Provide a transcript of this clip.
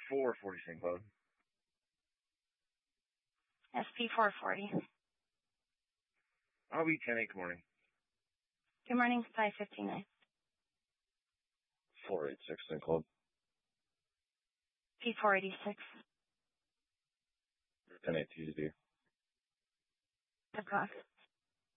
440 St. Cloud. SP 440. I'll be 10-8, good morning. Good morning, 559. 486 St. Cloud. P 486. 10-8 TGD. O'clock.